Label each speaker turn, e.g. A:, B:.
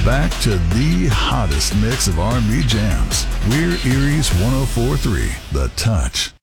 A: back to the hottest mix of R&B jams. We're Erie's 104.3, The Touch.